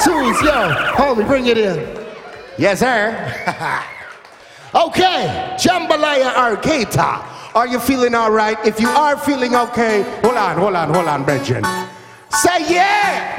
Tools, yo, homie, bring it in. Yes, sir. Okay, Jambalaya Arcata. Are you feeling all right? If you are feeling okay, hold on, Brethren. Say yeah!